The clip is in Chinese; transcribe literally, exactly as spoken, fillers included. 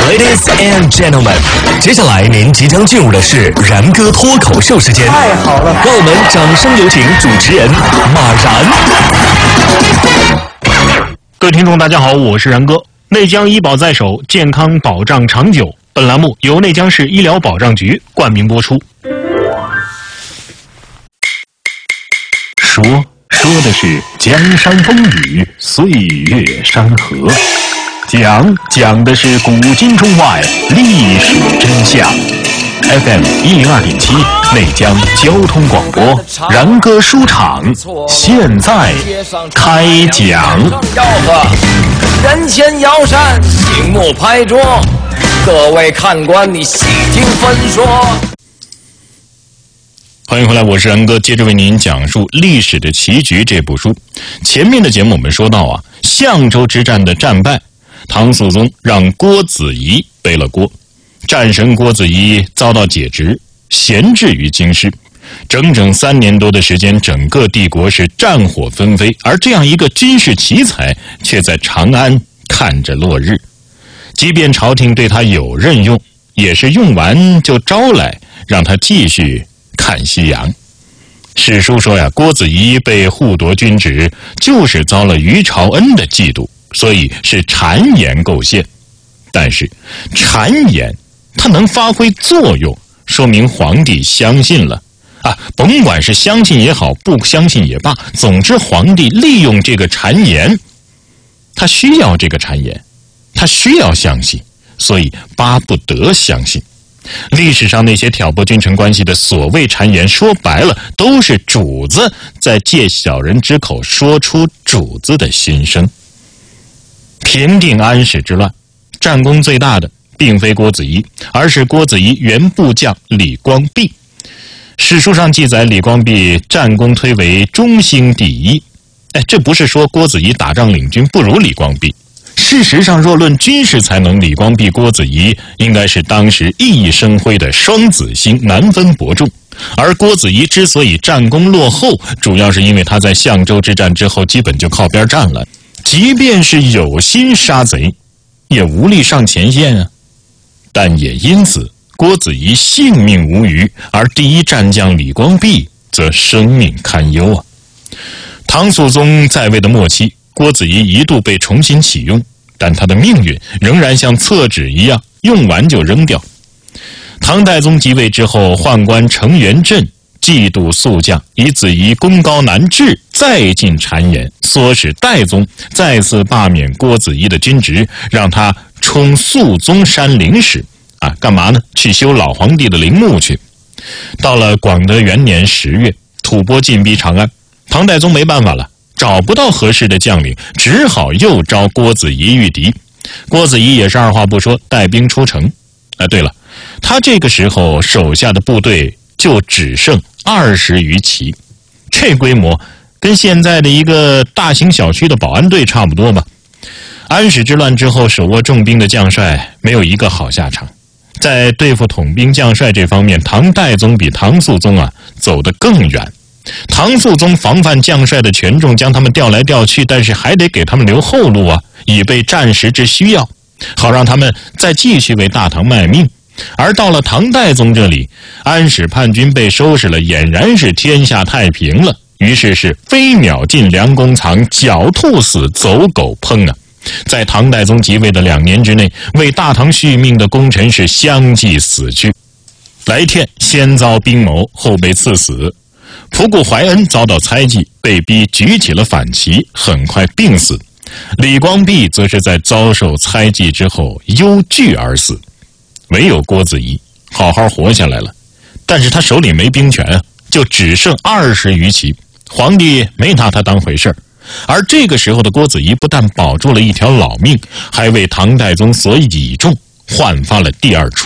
Ladies and gentlemen， 接下来您即将进入的是然哥脱口秀时间。 太好了， 让我们掌声有请主持人马然。 各位听众大家好，我是然哥。内江医保在手，健康保障长久。本栏目由内江市医疗保障局冠名播出。说说的是江山风雨，岁月山河；讲讲的是古今中外历史真相。F M 一零二点七，内江交通广播，然哥书场现在开讲。 吆喝，人前摇扇，醒目拍桌，各位看官，你细听分说。 欢迎回来，我是然哥，接着为您讲述《历史的棋局》这部书。前面的节目我们说到啊，象州之战的战败，唐肃宗让郭子仪背了锅，战神郭子仪遭到解职，闲置于京师。整整三年多的时间，整个帝国是战火纷飞，而这样一个军事奇才却在长安看着落日。即便朝廷对他有任用，也是用完就招来，让他继续看夕阳。史书说呀，郭子仪被护夺军职，就是遭了于朝恩的嫉妒，所以是谗言构陷。但是谗言它能发挥作用，说明皇帝相信了啊，甭管是相信也好，不相信也罢，总之皇帝利用这个谗言，他需要这个谗言，他需要相信，所以巴不得相信。历史上那些挑拨君臣关系的所谓谗言，说白了都是主子在借小人之口说出主子的心声。平定安史之乱，战功最大的并非郭子仪，而是郭子仪原部将李光弼。史书上记载，李光弼战功推为中兴第一。哎，这不是说郭子仪打仗领军不如李光弼，事实上，若论军事才能，李光弼、郭子仪应该是当时熠熠生辉的双子星，难分伯仲。而郭子仪之所以战功落后，主要是因为他在象州之战之后基本就靠边站了，即便是有心杀贼，也无力上前线啊。但也因此，郭子仪性命无虞，而第一战将李光弼则生命堪忧啊。唐肃宗在位的末期，郭子仪一度被重新启用，但他的命运仍然像厕纸一样，用完就扔掉。唐太宗即位之后，宦官程元振嫉妒肃将，以子仪功高难治，再进谗言，唆使代宗再次罢免郭子仪的军职，让他充肃宗山陵使啊，干嘛呢？去修老皇帝的陵墓去。到了广德元年十月，吐蕃进逼长安，唐太宗没办法了，找不到合适的将领，只好又招郭子仪御敌。郭子仪也是二话不说，带兵出城。啊，对了，他这个时候手下的部队就只剩二十余骑，这规模跟现在的一个大型小区的保安队差不多吧。安史之乱之后，手握重兵的将帅没有一个好下场。在对付统兵将帅这方面，唐太宗比唐肃宗啊走得更远。唐肃宗防范将帅的权重，将他们调来调去，但是还得给他们留后路啊，以备战时之需要，好让他们再继续为大唐卖命。而到了唐太宗这里，安史叛军被收拾了，俨然是天下太平了。于是是飞鸟尽，良弓藏；狡兔死，走狗烹啊！在唐太宗即位的两年之内，为大唐续命的功臣是相继死去。来天先遭兵谋，后被赐死。仆固怀恩遭到猜忌，被逼举起了反旗，很快病死。李光弼则是在遭受猜忌之后忧惧而死。唯有郭子仪好好活下来了，但是他手里没兵权啊，就只剩二十余骑，皇帝没拿他当回事儿。而这个时候的郭子仪不但保住了一条老命，还为唐太宗所倚重，焕发了第二